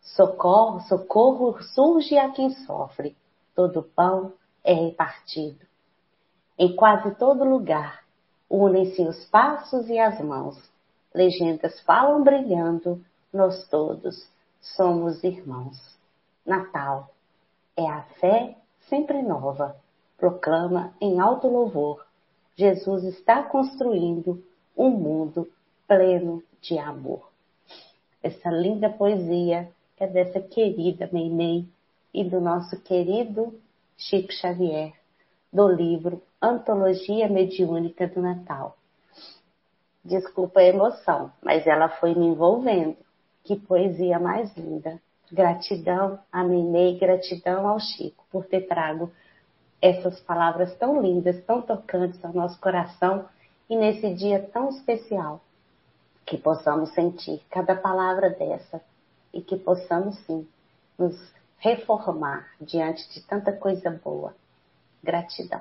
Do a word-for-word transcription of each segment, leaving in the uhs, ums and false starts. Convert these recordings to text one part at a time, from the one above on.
Socorro, socorro surge a quem sofre, todo pão é repartido. Em quase todo lugar, unem-se os passos e as mãos. Legendas falam brilhando, nós todos somos irmãos. Natal é a fé sempre nova, proclama em alto louvor. Jesus está construindo um mundo pleno de amor. Essa linda poesia é dessa querida Meimei e do nosso querido Chico Xavier, do livro Antologia Mediúnica do Natal. Desculpa a emoção, mas ela foi me envolvendo. Que poesia mais linda. Gratidão a Meimei, gratidão ao Chico por ter trago essas palavras tão lindas, tão tocantes ao nosso coração e nesse dia tão especial. Que possamos sentir cada palavra dessa e que possamos sim nos reformar diante de tanta coisa boa. Gratidão.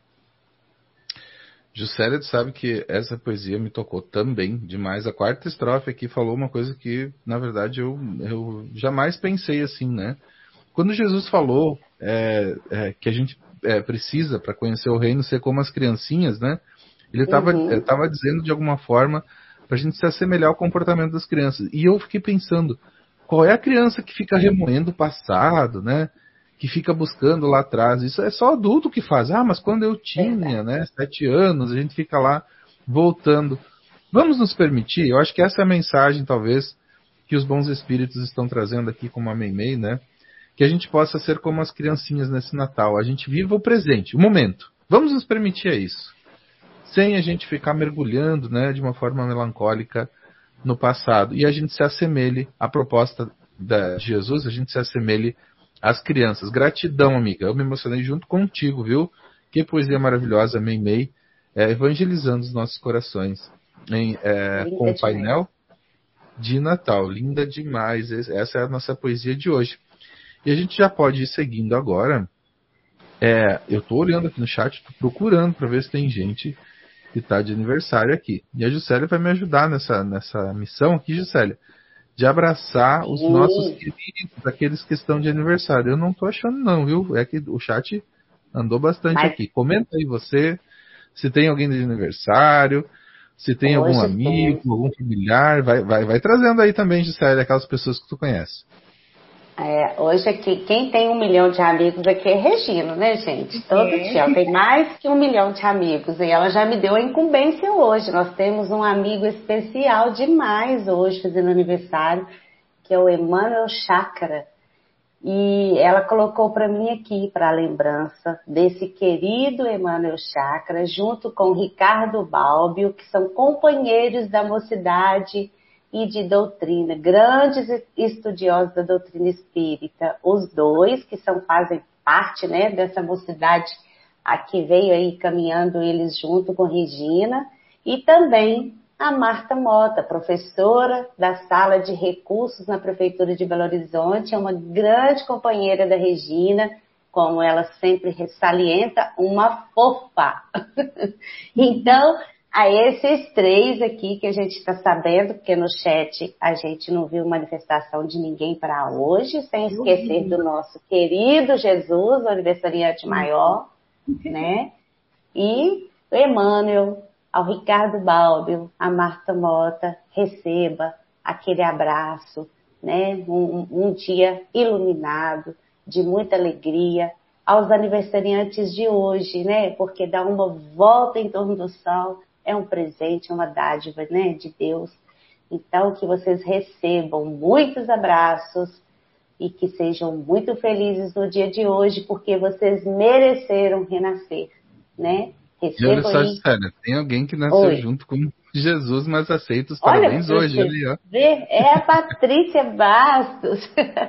Juscelia, tu sabe que essa poesia me tocou também demais. A quarta estrofe aqui falou uma coisa que, na verdade, eu, eu jamais pensei assim, né? Quando Jesus falou é, é, que a gente é, precisa, para conhecer o reino, ser como as criancinhas, né? Ele estava uhum. é, dizendo, de alguma forma, para a gente se assemelhar ao comportamento das crianças. E eu fiquei pensando, qual é a criança que fica remoendo o passado, né? Que fica buscando lá atrás? Isso é só adulto que faz. Ah, mas quando eu tinha, né, sete anos, a gente fica lá voltando. Vamos nos permitir? Eu acho que essa é a mensagem, talvez, que os bons espíritos estão trazendo aqui como a Meimei, né? Que a gente possa ser como as criancinhas nesse Natal. A gente viva o presente, o momento. Vamos nos permitir isso. Sem a gente ficar mergulhando, né, de uma forma melancólica no passado. E a gente se assemelhe à proposta de Jesus, a gente se assemelhe às crianças. Gratidão, amiga. Eu me emocionei junto contigo, viu? Que poesia maravilhosa, Meimei, é, evangelizando os nossos corações em, é, com o painel de Natal. Linda demais. Essa é a nossa poesia de hoje. E a gente já pode ir seguindo agora. É, eu estou olhando aqui no chat, estou procurando para ver se tem gente que está de aniversário aqui. E a Juscelia vai me ajudar nessa, nessa missão aqui, Juscelia, de abraçar os Sim. nossos queridos, aqueles que estão de aniversário. Eu não estou achando não, viu? É que o chat andou bastante Mas... aqui. Comenta aí você, se tem alguém de aniversário, se tem Hoje algum amigo, tem. algum familiar. Vai, vai, vai trazendo aí também, Juscelia, aquelas pessoas que tu conhece. É, hoje aqui, quem tem um milhão de amigos aqui é Regina, né, gente? Todo é. dia, ela tem mais que um milhão de amigos. E ela já me deu a incumbência hoje. Nós temos um amigo especial demais hoje, fazendo aniversário, que é o Emmanuel Chácara. E ela colocou para mim aqui, para a lembrança desse querido Emmanuel Chácara, junto com Ricardo Balbio, que são companheiros da mocidade e de doutrina, grandes estudiosos da doutrina espírita, os dois que são, fazem parte, né, dessa mocidade a que veio aí caminhando eles junto com Regina, e também a Marta Mota, professora da sala de recursos na Prefeitura de Belo Horizonte, é uma grande companheira da Regina, como ela sempre salienta, uma fofa. Então, a esses três aqui que a gente está sabendo, porque no chat a gente não viu manifestação de ninguém para hoje, sem esquecer do nosso querido Jesus, o aniversariante maior, né? E o Emmanuel, ao Ricardo Balbio, a Marta Mota, receba aquele abraço, né? Um, um dia iluminado, de muita alegria, aos aniversariantes de hoje, né? Porque dar uma volta em torno do sol é um presente, é uma dádiva, né, de Deus. Então, que vocês recebam muitos abraços e que sejam muito felizes no dia de hoje, porque vocês mereceram renascer, né? Recebam. E olha só, Juscelia, tem alguém que nasceu Oi. junto com Jesus, mas aceita os olha, parabéns hoje. Ali, ó. Vê, é a Patrícia Bastos.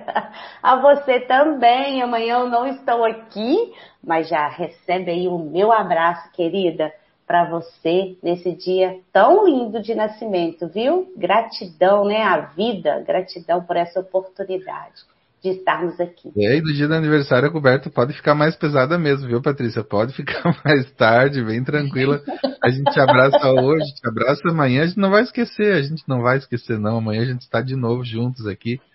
A você também. Amanhã eu não estou aqui, mas já recebe aí o meu abraço, querida, para você nesse dia tão lindo de nascimento, viu? Gratidão, né, à vida, gratidão por essa oportunidade de estarmos aqui. E aí, do dia do aniversário, a coberta pode ficar mais pesada mesmo, viu, Patrícia? Pode ficar mais tarde, bem tranquila. A gente te abraça hoje, te abraça amanhã, a gente não vai esquecer, a gente não vai esquecer não, amanhã a gente está de novo juntos aqui.